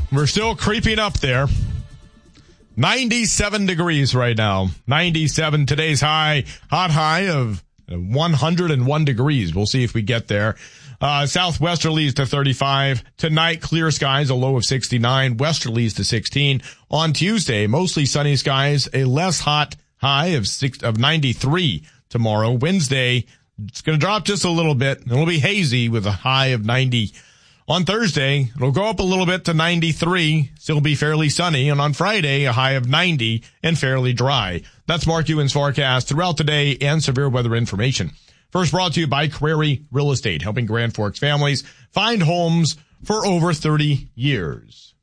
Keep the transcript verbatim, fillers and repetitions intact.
we're still creeping up there. ninety-seven degrees right now. ninety-seven today's high, hot high of one hundred one degrees. We'll see if we get there. Uh, southwesterlies to thirty-five. Tonight, clear skies, a low of sixty-nine. Westerlies to sixteen. On Tuesday, mostly sunny skies, a less hot high of six, of ninety-three tomorrow. Wednesday, it's going to drop just a little bit. It'll be hazy with a high of ninety. On Thursday, it'll go up a little bit to ninety-three, still be fairly sunny, and on Friday, a high of ninety and fairly dry. That's Mark Ewan's forecast throughout the day and severe weather information. First brought to you by Crary Real Estate, helping Grand Forks families find homes for over thirty years.